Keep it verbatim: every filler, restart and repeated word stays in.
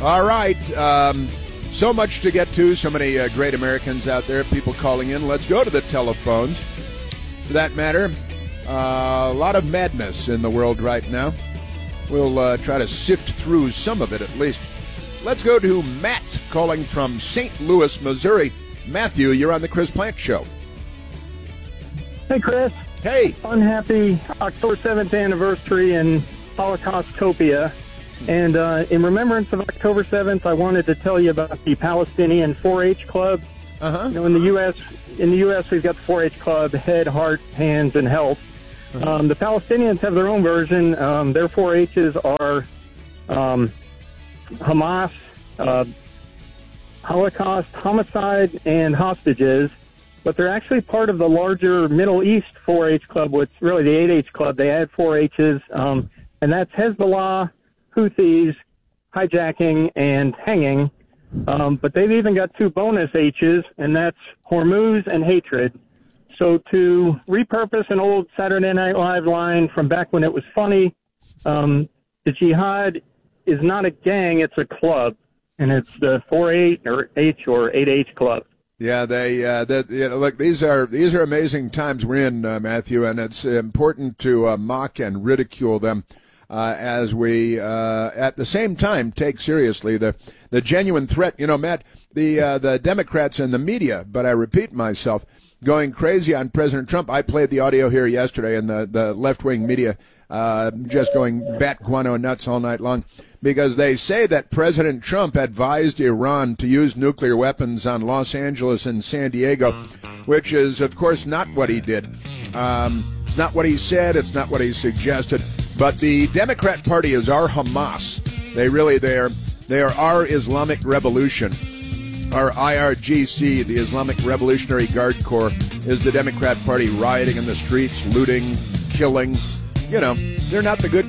All right. Um, so much to get to. So many uh, great Americans out there, people calling in. Let's go to the telephones. For that matter, uh, a lot of madness in the world right now. We'll uh, try to sift through some of it at least. Let's go to Matt calling from Saint Louis, Missouri. Matthew, you're on the Chris Plante Show. Hey, Chris. Hey. Unhappy October seventh anniversary in Holocaustopia. And uh, in remembrance of October seventh, I wanted to tell you about the Palestinian four H Club. Uh-huh. You know, in the U S, in the U S, we've got the four H Club, Head, Heart, Hands, and Health. Uh-huh. Um, the Palestinians have their own version. Um, their four H's are um, Hamas, uh, Holocaust, homicide, and hostages. But they're actually part of the larger Middle East four H Club, which really the eight H Club. They add four H's, um, and that's Hezbollah, Houthis, hijacking, and hanging. Um, but they've even got two bonus H's, and that's Hormuz and hatred. So to repurpose an old Saturday Night Live line from back when it was funny, um, the jihad is not a gang, it's a club, and it's the four H or H or eight H Club. Yeah, they. Uh, that you know, look, these are these are amazing times we're in, uh, Matthew, and it's important to uh, mock and ridicule them. Uh, as we, uh, at the same time, take seriously the, the genuine threat. You know, Matt, the uh, the Democrats and the media, but I repeat myself, going crazy on President Trump. I played the audio here yesterday, and the, the left-wing media uh, just going bat guano nuts all night long because they say that President Trump advised Iran to use nuclear weapons on Los Angeles and San Diego, which is, of course, not what he did. Um, it's not what he said. It's not what he suggested. But the Democrat Party is our Hamas. They really, they are, they are our Islamic Revolution. Our I R G C, the Islamic Revolutionary Guard Corps, is the Democrat Party rioting in the streets, looting, killing. You know, they're not the good